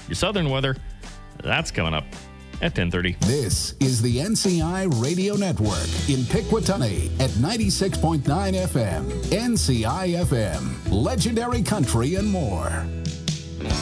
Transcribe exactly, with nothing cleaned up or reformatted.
Your southern weather, that's coming up at ten thirty. This is the N C I Radio Network in Piquatani at ninety-six point nine F M. N C I F M, legendary country and more.